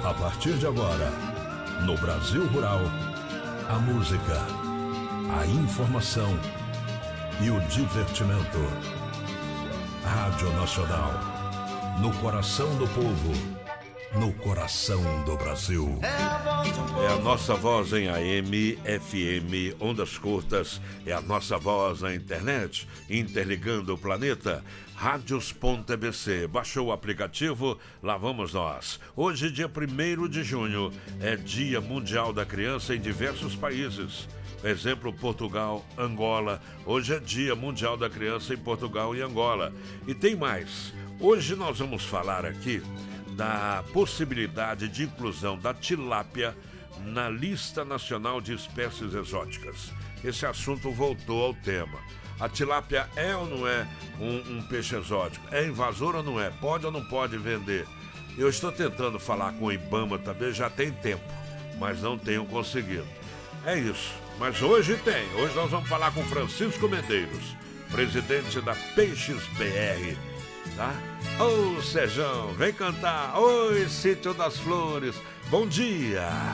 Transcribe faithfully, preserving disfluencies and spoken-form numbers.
A partir de agora, no Brasil Rural, a música, a informação e o divertimento. Rádio Nacional, no coração do povo, no coração do Brasil. É a nossa voz em A M, F M, ondas curtas, é a nossa voz na internet, interligando o planeta. Rádios ponto e b c. Baixou o aplicativo? Lá vamos nós. Hoje, dia primeiro de junho, é Dia Mundial da Criança em diversos países. Exemplo, Portugal, Angola. Hoje é Dia Mundial da Criança em Portugal e Angola. E tem mais. Hoje nós vamos falar aqui da possibilidade de inclusão da tilápia na lista nacional de espécies exóticas. Esse assunto voltou ao tema. A tilápia é ou não é um, um peixe exótico? É invasor ou não é? Pode ou não pode vender? Eu estou tentando falar com o IBAMA também, já tem tempo, mas não tenho conseguido. É isso, mas hoje tem. Hoje nós vamos falar com Francisco Medeiros, presidente da Peixes B R, tá? Ô, Sejão, vem cantar. Oi, Sítio das Flores, bom dia.